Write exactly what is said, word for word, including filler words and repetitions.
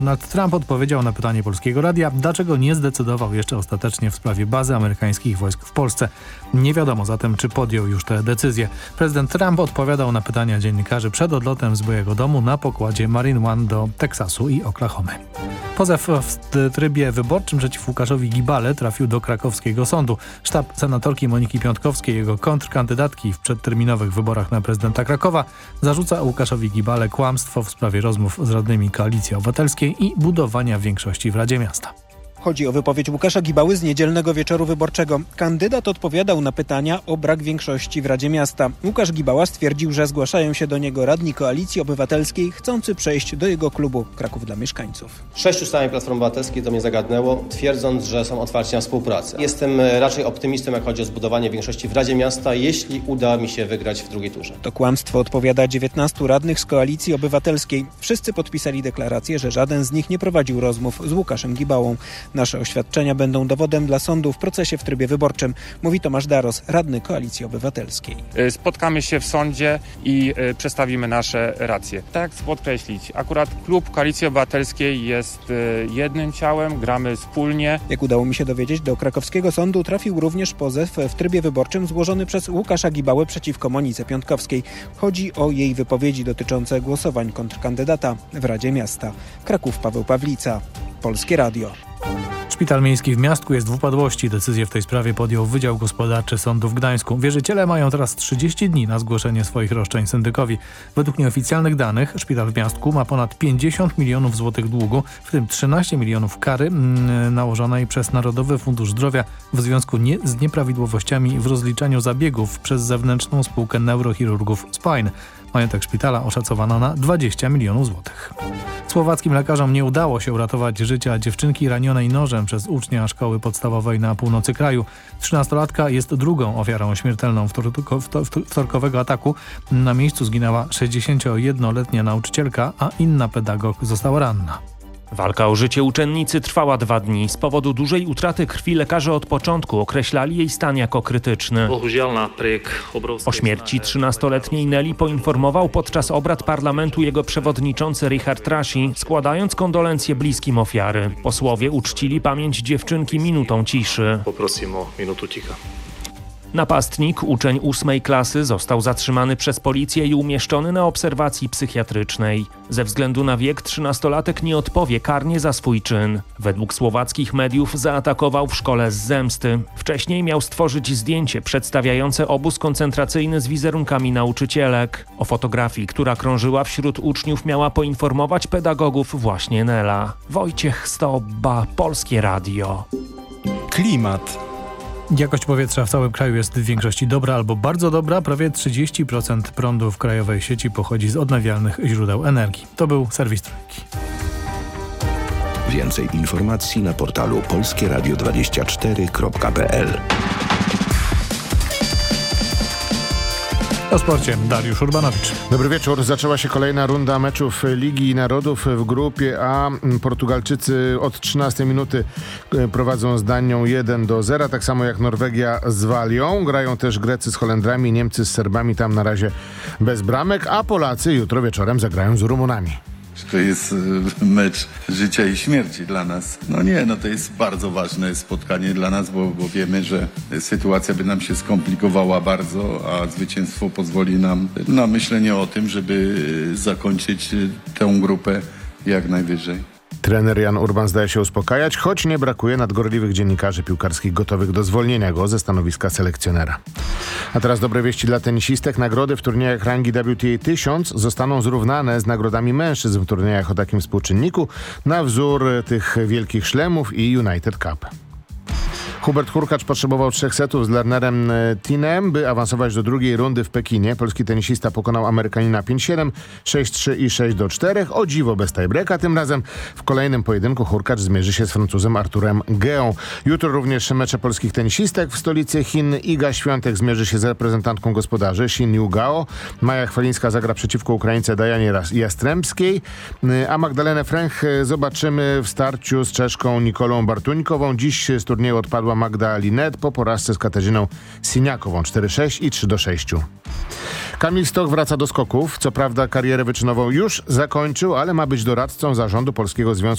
Donald Trump odpowiedział na pytanie Polskiego Radia, dlaczego nie zdecydował jeszcze ostatecznie w sprawie bazy amerykańskich wojsk w Polsce. Nie wiadomo zatem, czy podjął już tę decyzję. Prezydent Trump odpowiadał na pytania dziennikarzy przed odlotem z Białego Domu na pokładzie Marine One do Teksasu i Oklahomy. Pozew w trybie wyborczym przeciw Łukaszowi Gibale trafił do krakowskiego sądu. Sztab senatorki Moniki Piątkowskiej, jego kontrkandydatki w przedterminowych wyborach na prezydenta Krakowa, zarzuca Łukaszowi Gibale kłamstwo w sprawie rozmów z radnymi Koalicji Obywatelskiej i budowania większości w Radzie Miasta. Chodzi o wypowiedź Łukasza Gibały z niedzielnego wieczoru wyborczego. Kandydat odpowiadał na pytania o brak większości w Radzie Miasta. Łukasz Gibała stwierdził, że zgłaszają się do niego radni Koalicji Obywatelskiej chcący przejść do jego klubu Kraków dla Mieszkańców. Sześciu z Platformy Obywatelskiej do mnie zagadnęło, twierdząc, że są otwarci na współpracę. Jestem raczej optymistą, jak chodzi o zbudowanie większości w Radzie Miasta, jeśli uda mi się wygrać w drugiej turze. To kłamstwo odpowiada dziewiętnastu radnych z Koalicji Obywatelskiej. Wszyscy podpisali deklarację, że żaden z nich nie prowadził rozmów z Łukaszem Gibałą. Nasze oświadczenia będą dowodem dla sądu w procesie w trybie wyborczym, mówi Tomasz Daros, radny Koalicji Obywatelskiej. Spotkamy się w sądzie i przedstawimy nasze racje. Tak chcę podkreślić, akurat klub Koalicji Obywatelskiej jest jednym ciałem, gramy wspólnie. Jak udało mi się dowiedzieć, do krakowskiego sądu trafił również pozew w trybie wyborczym złożony przez Łukasza Gibałę przeciwko Monice Piątkowskiej. Chodzi o jej wypowiedzi dotyczące głosowań kontrkandydata w Radzie Miasta. Kraków, Paweł Pawlica, Polskie Radio. Szpital miejski w Miastku jest w upadłości. Decyzję w tej sprawie podjął Wydział Gospodarczy Sądu w Gdańsku. Wierzyciele mają teraz trzydzieści dni na zgłoszenie swoich roszczeń syndykowi. Według nieoficjalnych danych szpital w Miastku ma ponad pięćdziesiąt milionów złotych długu, w tym trzynaście milionów kary mm, nałożonej przez Narodowy Fundusz Zdrowia w związku nie, z nieprawidłowościami w rozliczaniu zabiegów przez zewnętrzną spółkę neurochirurgów Spine. Majątek szpitala oszacowano na dwadzieścia milionów złotych. Słowackim lekarzom nie udało się uratować życia dziewczynki ranionej nożem przez ucznia szkoły podstawowej na północy kraju. Trzynastolatka jest drugą ofiarą śmiertelną wtorkowego ataku. Na miejscu zginęła sześćdziesięciojednoletnia nauczycielka, a inna pedagog została ranna. Walka o życie uczennicy trwała dwa dni. Z powodu dużej utraty krwi lekarze od początku określali jej stan jako krytyczny. O śmierci trzynastoletniej Nelly poinformował podczas obrad parlamentu jego przewodniczący Richard Rashi, składając kondolencje bliskim ofiary. Posłowie uczcili pamięć dziewczynki minutą ciszy. Poprosimy o minutę cicha. Napastnik, uczeń ósmej klasy, został zatrzymany przez policję i umieszczony na obserwacji psychiatrycznej. Ze względu na wiek trzynastolatek nie odpowie karnie za swój czyn. Według słowackich mediów zaatakował w szkole z zemsty. Wcześniej miał stworzyć zdjęcie przedstawiające obóz koncentracyjny z wizerunkami nauczycielek. O fotografii, która krążyła wśród uczniów, miała poinformować pedagogów właśnie Nela. Wojciech Stobba, Polskie Radio. Klimat. Jakość powietrza w całym kraju jest w większości dobra albo bardzo dobra. Prawie trzydzieści procent prądu w krajowej sieci pochodzi z odnawialnych źródeł energii. To był serwis Trójki. Więcej informacji na portalu polskie radio dwadzieścia cztery kropka p l. O sporcie Dariusz Urbanowicz. Dobry wieczór. Zaczęła się kolejna runda meczów Ligi Narodów w grupie A. Portugalczycy od trzynastej minuty prowadzą z Danią jeden do zera, tak samo jak Norwegia z Walią. Grają też Grecy z Holendrami, Niemcy z Serbami, tam na razie bez bramek, a Polacy jutro wieczorem zagrają z Rumunami. To jest mecz życia i śmierci dla nas. No nie, no to jest bardzo ważne spotkanie dla nas, bo, bo wiemy, że sytuacja by nam się skomplikowała bardzo, a zwycięstwo pozwoli nam na myślenie o tym, żeby zakończyć tę grupę jak najwyżej. Trener Jan Urban zdaje się uspokajać, choć nie brakuje nadgorliwych dziennikarzy piłkarskich gotowych do zwolnienia go ze stanowiska selekcjonera. A teraz dobre wieści dla tenisistek. Nagrody w turniejach rangi W T A tysiąc zostaną zrównane z nagrodami mężczyzn w turniejach o takim współczynniku na wzór tych wielkich szlemów i United Cup. Hubert Hurkacz potrzebował trzech setów z Lernerem Tinem, by awansować do drugiej rundy w Pekinie. Polski tenisista pokonał Amerykanina pięć siedem, sześć trzy i sześć do czterech. O dziwo bez tiebreaka. Tym razem w kolejnym pojedynku Hurkacz zmierzy się z Francuzem Arturem Geą. Jutro również mecze polskich tenisistek w stolicy Chin. Iga Świątek zmierzy się z reprezentantką gospodarzy Shin Yu-Gao. Maja Chwalińska zagra przeciwko Ukraińce Dajanie Jastrzębskiej, a Magdalenę Fręch zobaczymy w starciu z Czeszką Nikolą Bartuńkową. Dziś z turnieju odpadła Magda Linet po porażce z Katarzyną Siniakową cztery sześć i trzy do sześciu. Kamil Stoch wraca do skoków. Co prawda karierę wyczynową już zakończył, ale ma być doradcą zarządu Polskiego Związku